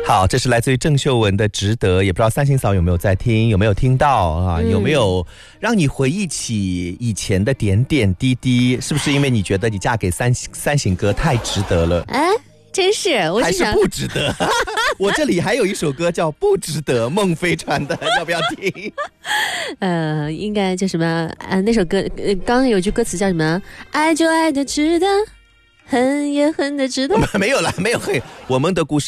好，这是来自于郑秀文的《值得》，也不知道三星嫂有没有在听，有没有听到啊？有没有让你回忆起以前的点点滴滴？是不是因为你觉得你嫁给三星哥太值得了？ 哎，真是，我还是不值得？我这里还有一首歌叫《不值得》，孟非传的，要不要听？ 应该叫什么？那首歌，刚刚有句歌词叫什么？爱就爱的值得，恨也恨的值得。 没有了，没有嘿，我们的故事。